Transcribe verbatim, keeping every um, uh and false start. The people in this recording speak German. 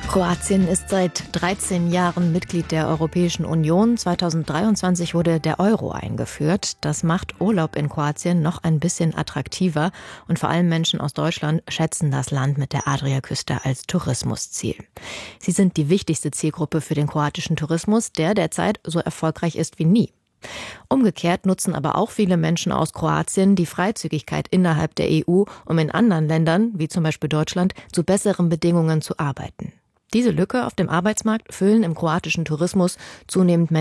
Kroatien ist seit dreizehn Jahren Mitglied der Europäischen Union. zweitausenddreiundzwanzig wurde der Euro eingeführt. Das macht Urlaub in Kroatien noch ein bisschen attraktiver. Und vor allem Menschen aus Deutschland schätzen das Land mit der Adriaküste als Tourismusziel. Sie sind die wichtigste Zielgruppe für den kroatischen Tourismus, der derzeit so erfolgreich ist wie nie. Umgekehrt nutzen aber auch viele Menschen aus Kroatien die Freizügigkeit innerhalb der E U, um in anderen Ländern, wie zum Beispiel Deutschland, zu besseren Bedingungen zu arbeiten. Diese Lücke auf dem Arbeitsmarkt füllen im kroatischen Tourismus zunehmend Menschen